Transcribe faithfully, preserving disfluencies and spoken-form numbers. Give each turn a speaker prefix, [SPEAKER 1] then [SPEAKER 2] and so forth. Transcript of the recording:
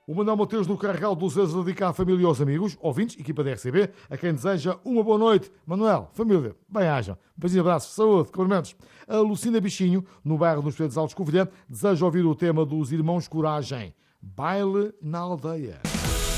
[SPEAKER 1] O Manuel Mateus do Carregal dos Anos dedica à família e aos amigos, ouvintes, equipa da R C B, a quem deseja uma boa noite. Manuel, família, bem-ajam. Um beijinho, abraço, saúde, cumprimentos. A Lucina Bichinho, no bairro dos Pedros Altos Covilhã, deseja ouvir o tema dos Irmãos Coragem. Baile na aldeia.